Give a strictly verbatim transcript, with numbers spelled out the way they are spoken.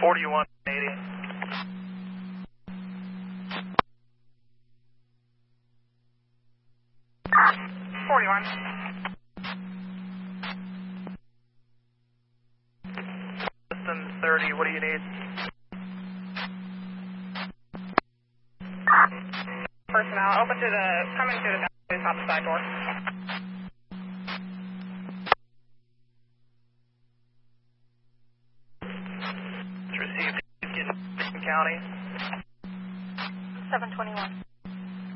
forty-one eighty. forty-one. System thirty, what do you need? Personnel, open to the, coming to the top of the side door. It's received in County. seven twenty-one.